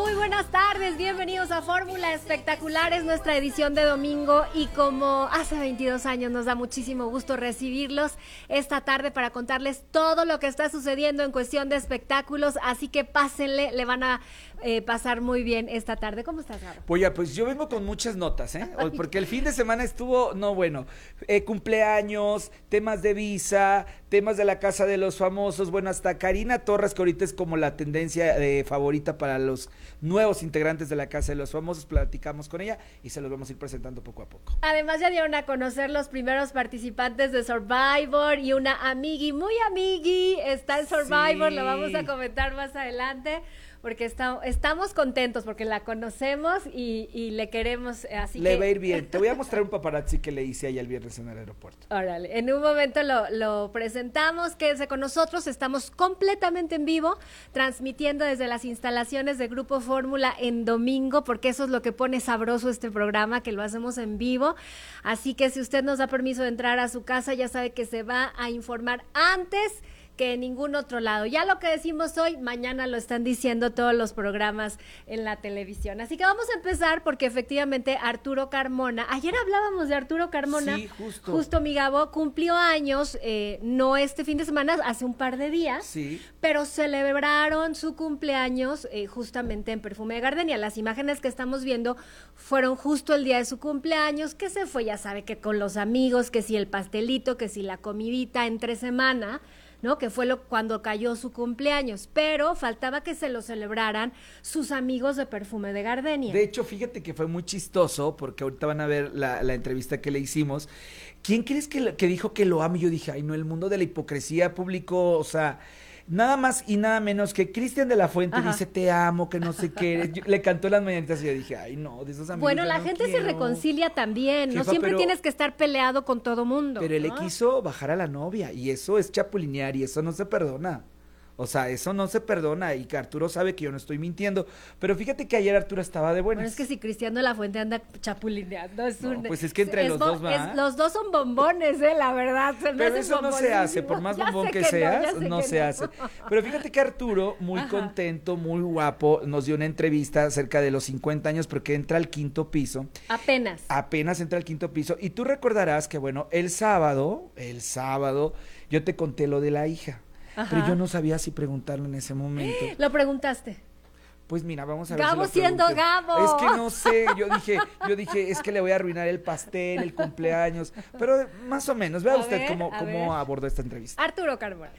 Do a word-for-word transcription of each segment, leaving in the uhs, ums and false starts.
Muy buenas tardes, bienvenidos a Fórmula Espectacular, es nuestra edición de domingo y como hace veintidós años nos da muchísimo gusto recibirlos esta tarde para contarles todo lo que está sucediendo en cuestión de espectáculos, así que pásenle, le van a eh, pasar muy bien esta tarde. ¿Cómo estás, Gabo? Pues ya, pues yo vengo con muchas notas, ¿eh? Porque el fin de semana estuvo, no bueno, eh, cumpleaños, temas de visa, temas de la Casa de los Famosos, bueno, hasta Karina Torres, que ahorita es como la tendencia eh, favorita para los nuevos integrantes de la Casa de los Famosos, platicamos con ella y se los vamos a ir presentando poco a poco. Además ya dieron a conocer los primeros participantes de Survivor y una amigui, muy amigui, está en Survivor, sí. Lo vamos a comentar más adelante. Porque está, estamos contentos porque la conocemos y, y le queremos, así le que... Le va a ir bien. Te voy a mostrar un paparazzi que le hice ahí el viernes en el aeropuerto. Órale, en un momento lo, lo presentamos, quédense con nosotros, estamos completamente en vivo, transmitiendo desde las instalaciones de Grupo Fórmula en domingo, porque eso es lo que pone sabroso este programa, que lo hacemos en vivo. Así que si usted nos da permiso de entrar a su casa, ya sabe que se va a informar antes que en ningún otro lado. Ya lo que decimos hoy, mañana lo están diciendo todos los programas en la televisión. Así que vamos a empezar porque efectivamente Arturo Carmona, ayer hablábamos de Arturo Carmona, sí, justo, justo mi Gabo, cumplió años, eh, no este fin de semana, hace un par de días, sí. Pero celebraron su cumpleaños eh, justamente en Perfume de Gardenia. Las imágenes que estamos viendo fueron justo el día de su cumpleaños, que se fue, ya sabe, que con los amigos, que si el pastelito, que si la comidita entre semana, ¿no? Que fue lo cuando cayó su cumpleaños, pero faltaba que se lo celebraran sus amigos de Perfume de Gardenia. De hecho, fíjate que fue muy chistoso, porque ahorita van a ver la, la entrevista que le hicimos. ¿Quién crees que, que dijo que lo amo? Y yo dije, ay, no, el mundo de la hipocresía público, o sea... Nada más y nada menos que Cristian de la Fuente. Ajá. Dice, te amo, que no sé qué. Yo, le cantó las mañanitas y yo dije, ay, no, de esos amigos. Bueno, la no gente quiero. se reconcilia también, Jefa, no siempre pero, tienes que estar peleado con todo mundo. Pero él ¿no? le quiso bajar a la novia y eso es chapulinear y eso no se perdona. O sea, eso no se perdona y que Arturo sabe que yo no estoy mintiendo. Pero fíjate que ayer Arturo estaba de buenas. Bueno, es que si Cristian de la Fuente anda chapulineando, es no, un... pues es que entre es los bo- dos va. Es, los dos son bombones, eh, la verdad. Se Pero eso no se hace, por más bombón que, que seas, no, no se no. hace. Pero fíjate que Arturo, muy Ajá. contento, muy guapo, nos dio una entrevista acerca de los cincuenta años, porque entra al quinto piso. Apenas. Apenas entra al quinto piso. Y tú recordarás que, bueno, el sábado, el sábado, yo te conté lo de la hija. Ajá. Pero yo no sabía si preguntarlo en ese momento. ¿Lo preguntaste? Pues mira, vamos a ver. Gabo si lo siendo pregunté. Gabo. Es que no sé, yo dije, yo dije, es que le voy a arruinar el pastel, el cumpleaños. Pero más o menos, vea a usted ver, cómo, cómo abordó esta entrevista. Arturo Carmona.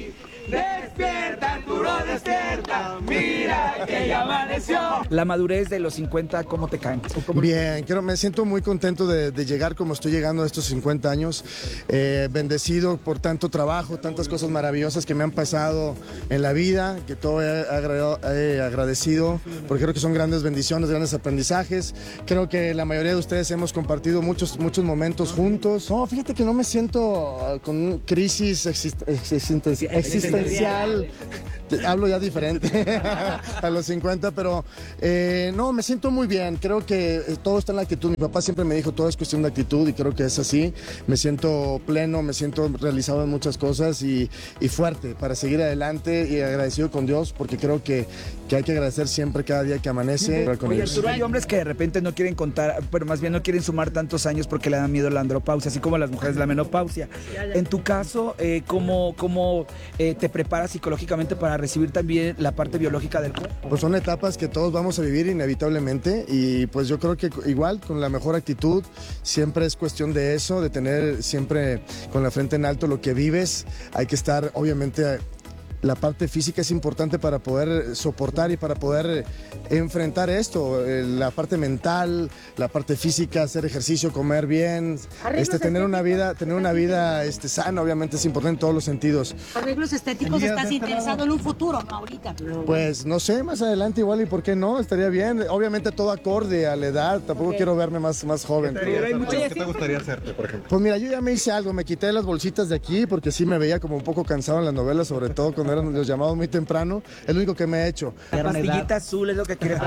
Despierta, Arturo, despierta, mira que ya amaneció. La madurez de los cincuenta, ¿cómo te caen? ¿Cómo Bien, quiero, me siento muy contento de, de llegar como estoy llegando a estos cincuenta años, eh, bendecido por tanto trabajo, tantas cosas maravillosas que me han pasado en la vida, que todo he, agra- he agradecido, porque creo que son grandes bendiciones, grandes aprendizajes. Creo que la mayoría de ustedes hemos compartido muchos, muchos momentos juntos. No, fíjate que no me siento uh, con crisis exist- existencial. existencial, hablo ya diferente a los cincuenta, pero eh, no, me siento muy bien, creo que todo está en la actitud. Mi papá siempre me dijo, todo es cuestión de actitud y creo que es así. Me siento pleno, me siento realizado en muchas cosas y, y fuerte para seguir adelante y agradecido con Dios, porque creo que, que hay que agradecer siempre cada día que amanece. Oye, Arturo, hay hombres que de repente no quieren contar, pero más bien no quieren sumar tantos años porque le dan miedo la andropausia, así como las mujeres la menopausia. En tu caso, eh, ¿cómo, cómo eh, te preparas psicológicamente para recibir también la parte biológica del cuerpo? Pues son etapas que todos vamos a vivir inevitablemente y pues yo creo que igual con la mejor actitud siempre es cuestión de eso, de tener siempre con la frente en alto lo que vives. Hay que estar obviamente la parte física es importante para poder soportar y para poder enfrentar esto, la parte mental, la parte física, hacer ejercicio, comer bien, este, tener una vida, tener una vida este, sana, obviamente es importante en todos los sentidos. Arreglos estéticos, ¿estás interesado en un futuro, no ahorita? Pues no sé, más adelante igual y por qué no, estaría bien, obviamente todo acorde a la edad, tampoco okay. quiero verme más, más joven. ¿Qué te gustaría hacerte, por ejemplo? Pues mira, yo ya me hice algo, me quité las bolsitas de aquí porque sí me veía como un poco cansado en las novelas, sobre todo con poner los llamados muy temprano. Es lo único que me he hecho. La pastillita azul es lo que quieres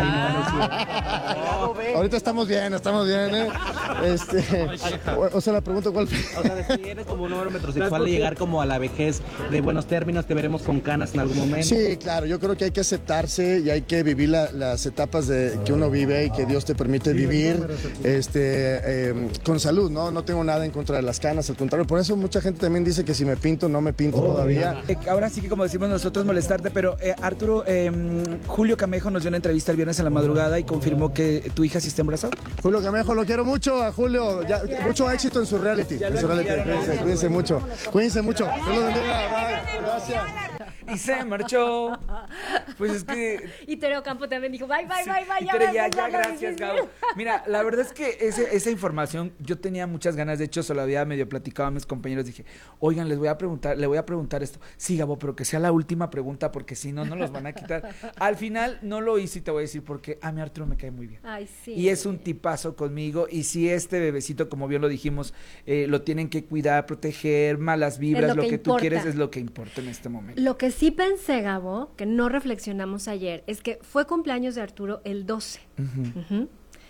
ah. Ahorita estamos bien, estamos bien, ¿eh? Este, o, o sea, la pregunta cuál fue. O sea, si eres como un hombre metrosexual de llegar como a la vejez de buenos términos, te veremos con canas en algún momento. Sí, claro, yo creo que hay que aceptarse y hay que vivir la, las etapas de, que uno vive y que Dios te permite vivir este, eh, con salud, ¿no? No tengo nada en contra de las canas, al contrario. Por eso mucha gente también dice que si me pinto, no me pinto oh, todavía. Eh, ahora sí que como decimos nosotros, molestarte, pero eh, Arturo, eh, Julio Camejo nos dio una entrevista el viernes en la madrugada y confirmó que tu hija sí está embarazada. Julio Camejo, lo quiero mucho, a Julio, ya, mucho éxito en su reality. En su reality. Cuídense, cuídense mucho, cuídense mucho. Gracias. Y se marchó. Pues es que... Y Tereo Campo también dijo, bye, bye, sí, bye, bye. Ya, Tere, ya, ya, gracias, Gabo. Mira, la verdad es que ese, esa información, yo tenía muchas ganas, de hecho, se lo había medio platicado a mis compañeros, dije, oigan, les voy a preguntar, le voy a preguntar esto. Sí, Gabo, pero que sea la última pregunta, porque si no, no los van a quitar. Al final, no lo hice y te voy a decir, porque a mi Arturo me cae muy bien. Ay, sí. Y es un tipazo conmigo, y si este bebecito, como bien lo dijimos, eh, lo tienen que cuidar, proteger, malas vibras, lo lo que, que importa. tú quieres es lo que importa en este momento. Lo que sí pensé, Gabo, que no reflexionamos ayer, es que fue cumpleaños de Arturo el doce. Uh-huh. Uh-huh.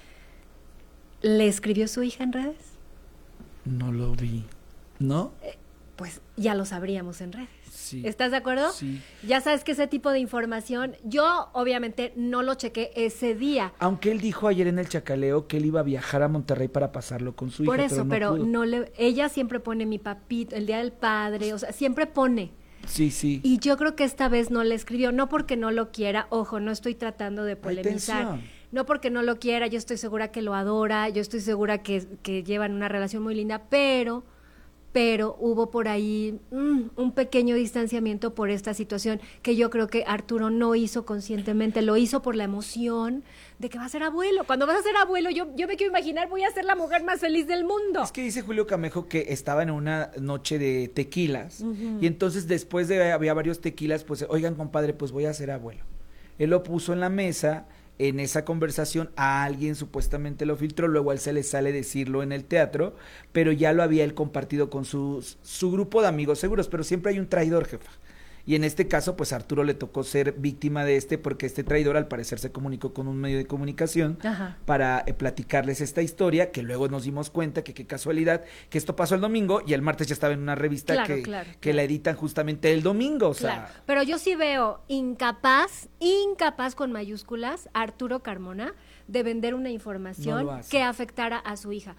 ¿Le escribió su hija en redes? No lo vi. ¿No? Eh, pues ya lo sabríamos en redes. Sí. ¿Estás de acuerdo? Sí. Ya sabes que ese tipo de información, yo obviamente no lo chequé ese día. Aunque él dijo ayer en el chacaleo que él iba a viajar a Monterrey para pasarlo con su Por hija. eso, pero no, pero no le, ella siempre pone mi papito, el día del padre, o sea, siempre pone. Sí, sí. Y yo creo que esta vez no le escribió, no porque no lo quiera, ojo, no estoy tratando de polemizar. No porque no lo quiera, yo estoy segura que lo adora, yo estoy segura que, que llevan una relación muy linda, pero, pero hubo por ahí mm, un pequeño distanciamiento por esta situación que yo creo que Arturo no hizo conscientemente, lo hizo por la emoción de que va a ser abuelo. Cuando vas a ser abuelo, yo, yo me quiero imaginar, voy a ser la mujer más feliz del mundo. Es que dice Julio Camejo que estaba en una noche de tequilas, uh-huh. y entonces después de había varios tequilas, pues, oigan, compadre, pues voy a ser abuelo. Él lo puso en la mesa. En esa conversación a alguien supuestamente lo filtró, luego a él se le sale decirlo en el teatro, pero ya lo había él compartido con su, su grupo de amigos seguros, pero siempre hay un traidor, jefa. Y en este caso, pues a Arturo le tocó ser víctima de este, porque este traidor al parecer se comunicó con un medio de comunicación Ajá. para eh, platicarles esta historia, que luego nos dimos cuenta que qué casualidad, que esto pasó el domingo y el martes ya estaba en una revista claro, que, claro, que claro. la editan justamente el domingo, o sea. Claro. Pero yo sí veo incapaz, incapaz con mayúsculas, Arturo Carmona, de vender una información no que afectara a su hija.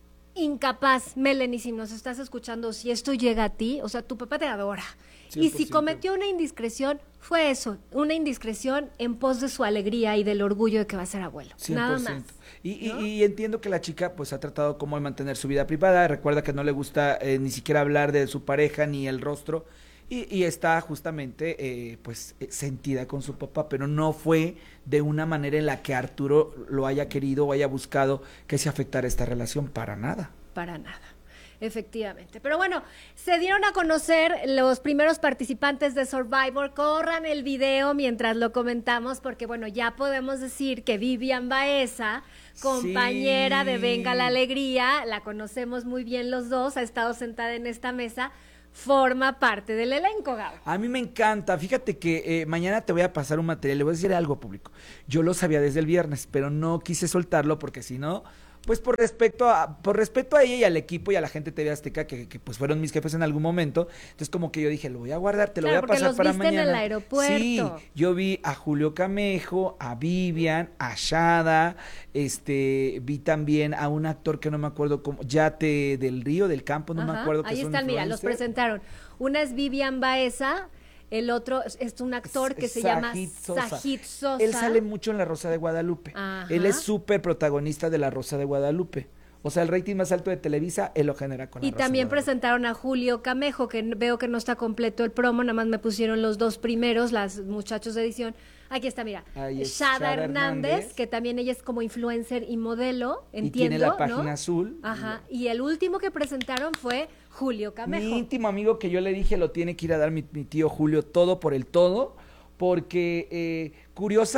Incapaz, Melanie, si nos estás escuchando, si esto llega a ti, o sea, tu papá te adora. cien por ciento. Y si cometió una indiscreción, fue eso, una indiscreción en pos de su alegría y del orgullo de que va a ser abuelo. cien por ciento. Nada más. Y, ¿no? y, y entiendo que la chica pues ha tratado como de mantener su vida privada, recuerda que no le gusta eh, ni siquiera hablar de su pareja ni el rostro, y, y está justamente eh, pues eh, sentida con su papá, pero no fue de una manera en la que Arturo lo haya querido o haya buscado que se afectara esta relación, para nada. Para nada. Efectivamente. Pero bueno, se dieron a conocer los primeros participantes de Survivor. Corran el video mientras lo comentamos, porque bueno, ya podemos decir que Vivian Baeza, compañera sí. de Venga la Alegría, la conocemos muy bien los dos, ha estado sentada en esta mesa, forma parte del elenco, Gabo. A mí me encanta. Fíjate que eh, mañana te voy a pasar un material, le voy a decir algo público. Yo lo sabía desde el viernes, pero no quise soltarlo porque si no... Pues por respeto a, por respeto a ella y al equipo y a la gente de T V Azteca, que, que pues fueron mis jefes en algún momento, entonces como que yo dije, lo voy a guardar, te lo claro, voy a pasar los para viste mañana. En el aeropuerto. Sí, yo vi a Julio Camejo, a Vivian, a Shada, este, vi también a un actor que no me acuerdo cómo, Yate del Río, del Campo, no Ajá, me acuerdo. Que ahí están, mira, los presentaron. Una es Vivian Baeza. El otro es un actor que se llama Sajid Sosa. Él sale mucho en La Rosa de Guadalupe. Ajá. Él es súper protagonista de La Rosa de Guadalupe. O sea, el rating más alto de Televisa, él lo genera con La Y Rosa también de Guadalupe. presentaron a Julio Camejo, que veo que no está completo el promo, nada más me pusieron los dos primeros, las muchachos de edición. Aquí está, mira, Shada Hernández, Hernández, que también ella es como influencer y modelo, entiendo, y tiene la página ¿no? azul. Ajá, y el último que presentaron fue Julio Camejo. Mi íntimo amigo que yo le dije lo tiene que ir a dar mi, mi tío Julio todo por el todo, porque eh,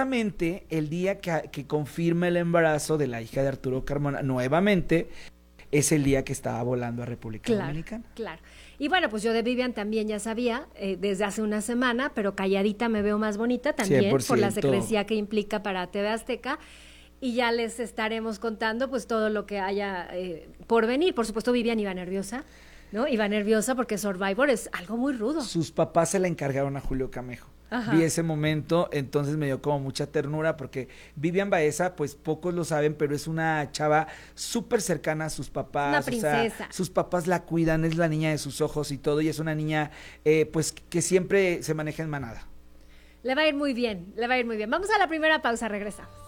curiosamente el día que, que confirma el embarazo de la hija de Arturo Carmona, nuevamente... es el día que estaba volando a República Claro, Dominicana. claro. Y bueno, pues yo de Vivian también ya sabía eh, desde hace una semana, pero calladita me veo más bonita también cien por por la ciento. secrecía que implica para T V Azteca. Y ya les estaremos contando pues todo lo que haya eh, por venir. Por supuesto, Vivian iba nerviosa, ¿no? Iba nerviosa porque Survivor es algo muy rudo. Sus papás se la encargaron a Julio Camejo. Ajá. Vi ese momento, entonces me dio como mucha ternura porque Vivian Baeza, pues pocos lo saben, pero es una chava súper cercana a sus papás. Una o sea, princesa. sus papás la cuidan, es la niña de sus ojos y todo, y es una niña eh, pues que siempre se maneja en manada. Le va a ir muy bien, le va a ir muy bien. Vamos a la primera pausa, regresamos.